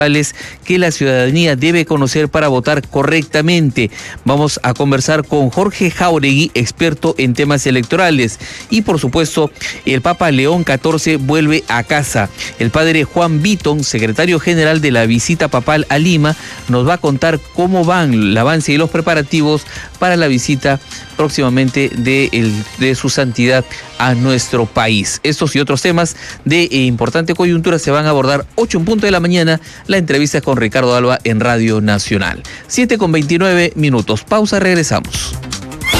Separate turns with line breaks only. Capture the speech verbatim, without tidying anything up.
que la ciudadanía debe conocer para votar correctamente. Vamos a conversar con Jorge Jauregui, experto en temas electorales. Y por supuesto, el Papa León catorce vuelve a casa. El padre Juan Bitton, secretario general de la visita papal a Lima, nos va a contar cómo van el avance y los preparativos para la visita próximamente de, el, de su santidad a nuestro país. Estos y otros temas de eh, importante coyuntura se van a abordar ocho en punto de la mañana. La entrevista es con Ricardo Alba en Radio Nacional. siete con veintinueve minutos. Pausa, regresamos.